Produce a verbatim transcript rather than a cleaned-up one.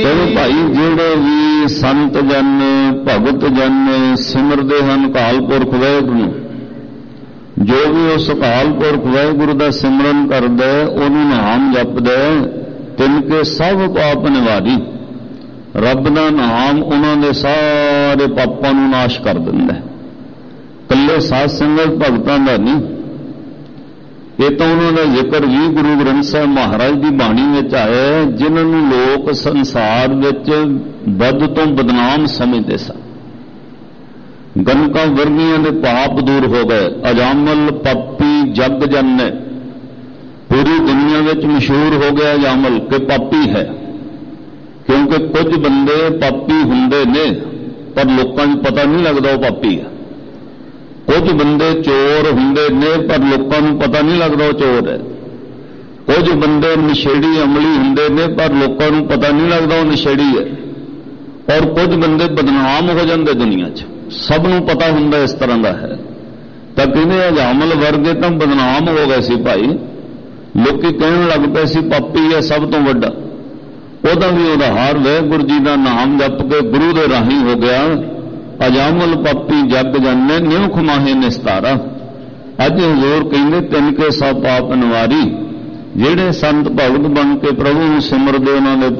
ਕਹਿੰਦੇ ਭਾਈ ਜਿਹੜੇ ਵੀ ਸੰਤ ਜਨ ਭਗਤ ਜਨ ਸਿਮਰਦੇ ਹਨ ਅਕਾਲ ਪੁਰਖ ਵਾਹਿਗੁਰੂ ਨੂੰ, ਜੋ ਵੀ ਉਸ ਅਕਾਲ ਪੁਰਖ ਵਾਹਿਗੁਰੂ ਦਾ ਸਿਮਰਨ ਕਰਦਾ ਉਹਨੂੰ ਨਾਮ ਜਪਦਾ, ਤਿਨਕੇ ਸਭ ਪਾਪ ਨਿਵਾਰੀ। ਰੱਬ ਦਾ ਨਾਮ ਉਹਨਾਂ ਦੇ ਸਾਰੇ ਪਾਪਾਂ ਨੂੰ ਨਾਸ਼ ਕਰ ਦਿੰਦਾ। ਇਕੱਲੇ ਸਾਧ ਸੰਗਤ ਭਗਤਾਂ ਦਾ ਨਹੀਂ, ਇਹ ਤਾਂ ਉਹਨਾਂ ਦਾ ਜ਼ਿਕਰ ਵੀ ਗੁਰੂ ਗ੍ਰੰਥ ਸਾਹਿਬ ਮਹਾਰਾਜ ਦੀ ਬਾਣੀ ਵਿੱਚ ਆਇਆ, ਜਿਨ੍ਹਾਂ ਨੂੰ ਲੋਕ ਸੰਸਾਰ ਵਿੱਚ ਬਦ ਤੋਂ ਬਦਨਾਮ ਸਮਝਦੇ ਸਨ। ਗਨਕਾਂ ਵਰਗੀਆਂ ਦੇ ਪਾਪ ਦੂਰ ਹੋ ਗਏ। ਅਜਾਮਲ ਪਾਪੀ ਜਗ ਜਨ, ਪੂਰੀ ਦੁਨੀਆ ਵਿੱਚ ਮਸ਼ਹੂਰ ਹੋ ਗਿਆ ਅਜਾਮਲ ਕਿ ਪਾਪੀ ਹੈ, ਕਿਉਂਕਿ ਕੁਝ ਬੰਦੇ ਪਾਪੀ ਹੁੰਦੇ ਨੇ ਪਰ ਲੋਕਾਂ ਨੂੰ ਪਤਾ ਨਹੀਂ ਲੱਗਦਾ ਉਹ ਪਾਪੀ ਹੈ। ਕੁਝ ਬੰਦੇ ਚੋਰ ਹੁੰਦੇ ਨੇ ਪਰ ਲੋਕਾਂ ਨੂੰ ਪਤਾ ਨਹੀਂ ਲੱਗਦਾ ਉਹ ਚੋਰ ਹੈ। ਕੁਝ ਬੰਦੇ ਨਸ਼ੇੜੀ ਅਮਲੀ ਹੁੰਦੇ ਨੇ ਪਰ ਲੋਕਾਂ ਨੂੰ ਪਤਾ ਨਹੀਂ ਲੱਗਦਾ ਉਹ ਨਸ਼ੇੜੀ ਹੈ। ਔਰ ਕੁਝ ਬੰਦੇ ਬਦਨਾਮ ਹੋ ਜਾਂਦੇ ਦੁਨੀਆ 'ਚ, ਸਭ ਨੂੰ ਪਤਾ ਹੁੰਦਾ ਇਸ ਤਰ੍ਹਾਂ ਦਾ ਹੈ। ਤਾਂ ਕਹਿੰਦੇ ਅਜਾਮਲ ਵਰਗੇ ਤਾਂ ਬਦਨਾਮ ਹੋ ਗਏ ਸੀ ਭਾਈ, ਲੋਕੀ ਕਹਿਣ ਲੱਗ ਪਏ ਸੀ ਪਾਪੀ ਹੈ ਸਭ ਤੋਂ ਵੱਡਾ। ਉਹਦਾ ਵੀ ਉਦਾਹਾਰ ਵਾਹਿਗੁਰੂ ਜੀ ਦਾ ਨਾਮ ਜਪ ਕੇ ਗੁਰੂ ਦੇ ਰਾਹੀਂ ਹੋ ਗਿਆ। ਅਜਾਮਲ ਪਾਪੀ ਜਗ ਜਾਣੇ ਨਿਉਖ ਮਾਹੇ ਨਿਸਤਾਰਾ। ਅੱਜ ਹਜ਼ੂਰ ਕਹਿੰਦੇ ਤਿਨਕੇ ਸਭ ਪਾਪ ਨਿਵਾਰੀ। ਜਿਹੜੇ ਸੰਤ ਭਗਤ ਬਣ ਕੇ ਪ੍ਰਭੂ ਨੂੰ ਸਿਮਰਦੇ ਉਹਨਾਂ ਦੇ